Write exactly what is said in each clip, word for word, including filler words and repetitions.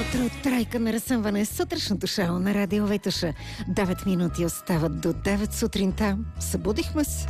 утро, тройка на разсъмване, сутрешното шоу на Радио Витуша. девет минути остават до девет сутринта. Събудихме се.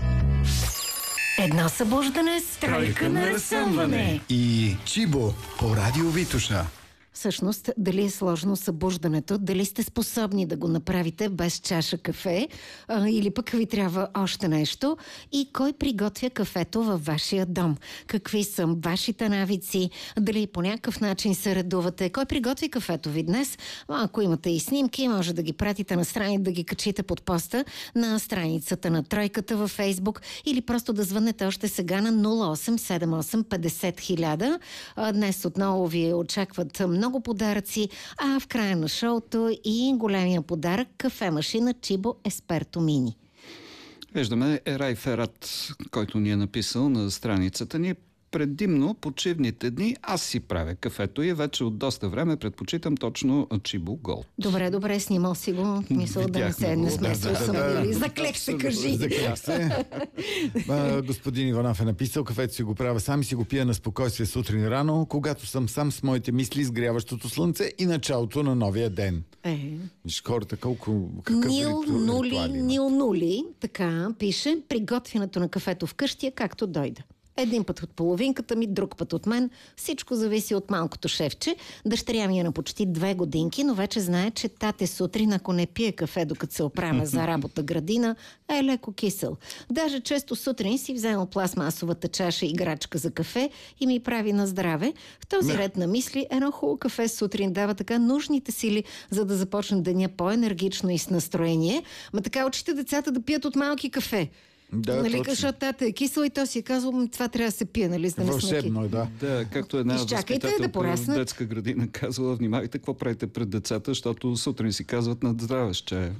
Едно събуждане с тройка на разсъмване. И Чибо по Радио Витуша. Всъщност, дали е сложно събуждането, дали сте способни да го направите без чаша кафе, а, или пък ви трябва още нещо, и кой приготвя кафето във вашия дом? Какви са вашите навици? Дали по някакъв начин се редувате? Кой приготви кафето ви днес? Ако имате и снимки, може да ги пратите на страница, да ги качите под поста на страницата на Тройката във Фейсбук, или просто да звънете още сега на нула осем седем осем петдесет хиляда. Днес отново ви очакват много подаръци, а в края на шоуто и големия подарък – кафе-машина Чибо Есперто Мини. Виждаме Ерай Ферат, който ни е написал на страницата ни. Предимно почивните дни аз си правя кафето и вече от доста време предпочитам точно Чибо Голд. Добре, добре, снимал си го. Мисъл да не се не сме се усъмнили. Заклех се, кажи. Заклех се. А, господин Иванов е написал: кафето си го правя сам и си го пия на спокойствие сутрин рано, когато съм сам с моите мисли, с гряващото слънце и началото на новия ден. Е. Виж хората колко... Нил Нули, Нил Нули, така пише: приготвянето на кафето вкъщи е както дойде. Един път от половинката ми, друг път от мен. Всичко зависи от малкото шефче. Дъщеря ми е на почти две годинки, но вече знае, че тате сутрин, ако не пие кафе, докато се оправя за работа градина, е леко кисел. Даже често сутрин си взема пластмасовата чаша играчка за кафе и ми прави на здраве. В този ред на мисли, едно хубаво кафе сутрин дава така нужните сили, за да започне деня по-енергично и с настроение. Ма така учите децата да пият от малки кафе. Да, нали, точно. защото тата е кисела и то си е казал, това трябва да се пие, нали, за да не Вълшебно е, да. Да, както една възпитателка да в детска градина казала: внимавайте какво правите пред децата, защото сутрин си казват на здраве с чая.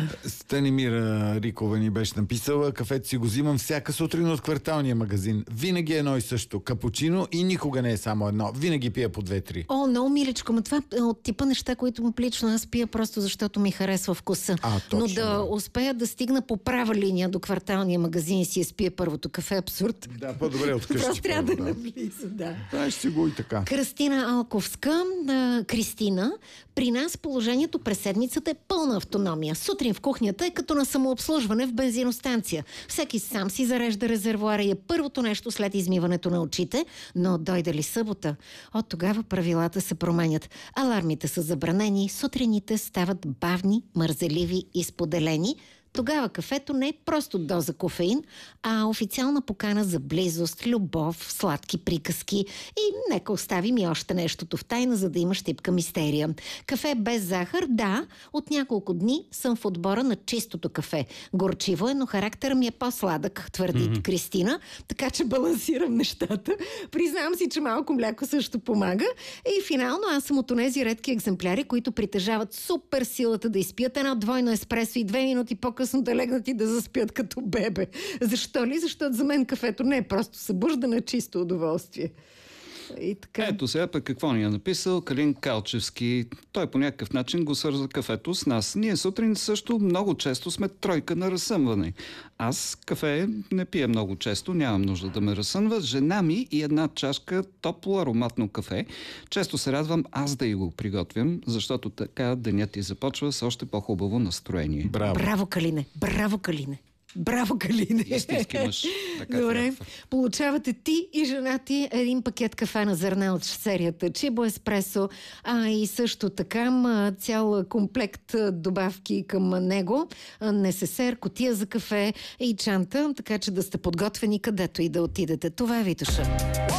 Станимира Рикова ни беше написала: кафето си го взимам всяка сутрин от кварталния магазин. Винаги е едно и също. Капучино и никога не е само едно. Винаги пия по две-три. О, много миличко, но това е от типа неща, които лично аз пия просто защото ми харесва вкуса. А, точно, но да, да успея да стигна по права линия до кварталния магазин и си я спия първото кафе, абсурд. Да, по-добре от къщи. Просто трябва да да. навлиза, да. Да, ще си го и така. Кръстина Алковска, а, Кристина: при нас положението през седмицата е пълна автономия. Сутрин в кухнята е като на самообслужване в бензиностанция. Всеки сам си зарежда резервоара и е първото нещо след измиването на очите, но дойде ли събота, от тогава правилата се променят. Алармите са забранени, сутрините стават бавни, мързеливи и споделени. Тогава кафето не е просто доза кофеин, а официална покана за близост, любов, сладки приказки и нека оставим и още нещото в тайна, за да има щипка мистерия. Кафе без захар, да, от няколко дни съм в отбора на чистото кафе. Горчиво е, но характерът ми е по-сладък, твърди mm-hmm. Кристина, така че балансирам нещата. Признавам си, че малко мляко също помага. И финално аз съм от онези редки екземпляри, които притежават супер силата да изпият едно двойно еспресо и две минути по късно да легнат и да заспят като бебе. Защо ли? Защото за мен кафето не е просто събуждане, чисто удоволствие. И така. Ето сега пък какво ни е написал Калин Калчевски. Той по някакъв начин го свърза кафето с нас. Ние сутрин също много често сме тройка на разсъмване. Аз кафе не пия много често, нямам нужда да ме разсънва. Жена ми и една чашка топло ароматно кафе. Често се радвам аз да й го приготвям, защото така денят ти започва с още по-хубаво настроение. Браво. Браво, Калине! Браво, Калине! Браво, Калине! Истински мъж. Така добре, трябва. Получавате ти и жена ти един пакет кафе на зърна от серията Чибо Еспресо, а и също така цял комплект добавки към него, несесер, кутия за кафе и чанта, така че да сте подготвени където и да отидете. Това е Витуша.